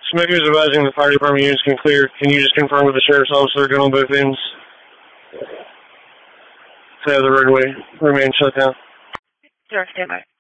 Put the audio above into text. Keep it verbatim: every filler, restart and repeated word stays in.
Smithy is advising the fire department units can clear. Can you just confirm with the sheriff's officer going on both ends? To have the roadway remain shut down. Sure, stand by.